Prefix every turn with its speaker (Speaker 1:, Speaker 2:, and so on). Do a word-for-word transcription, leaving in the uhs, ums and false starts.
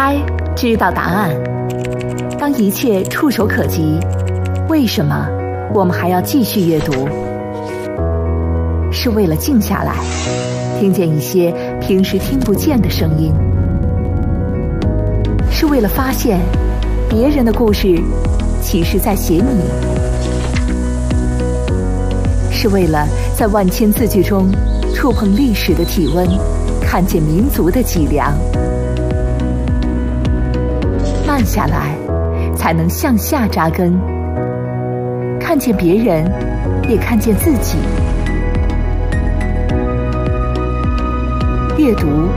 Speaker 1: 猜，知道答案。当一切触手可及，为什么我们还要继续阅读？是为了静下来，听见一些平时听不见的声音，是为了发现别人的故事其实在写你，是为了在万千字句中触碰历史的体温，看见民族的脊梁。慢下来，才能向下扎根，看见别人，也看见自己。阅读